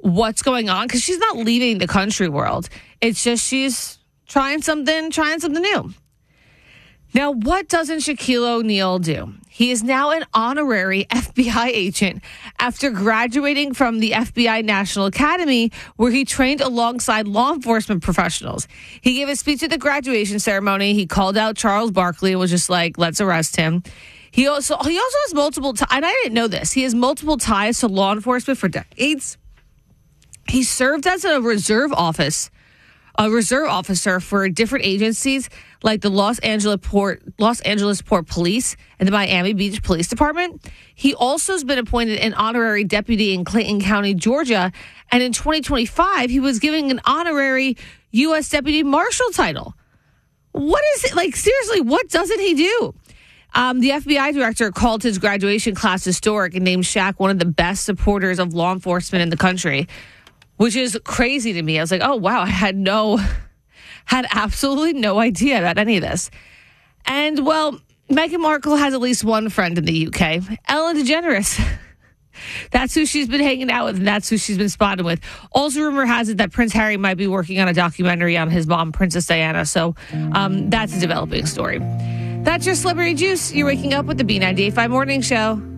what's going on because she's not leaving the country world. It's just she's trying something new. Now, what doesn't Shaquille O'Neal do? He is now an honorary FBI agent after graduating from the FBI National Academy, where he trained alongside law enforcement professionals. He gave a speech at the graduation ceremony. He called out Charles Barkley and was just like, let's arrest him. He also has multiple ties, and I didn't know this. He has multiple ties to law enforcement for decades. He served as a reserve officer for different agencies like the Los Angeles Port Police and the Miami Beach Police Department. He also has been appointed an honorary deputy in Clayton County, Georgia. And in 2025, he was given an honorary U.S. Deputy Marshal title. What is it? Like, seriously, what doesn't he do? The FBI director called his graduation class historic and named Shaq one of the best supporters of law enforcement in the country, which is crazy to me. I was like, oh, wow, I had absolutely no idea about any of this. And, well, Meghan Markle has at least one friend in the UK, Ellen DeGeneres. That's who she's been hanging out with, and that's who she's been spotted with. Also, rumor has it that Prince Harry might be working on a documentary on his mom, Princess Diana. So that's a developing story. That's your Celebrity Juice. You're waking up with the B98.5 Morning Show.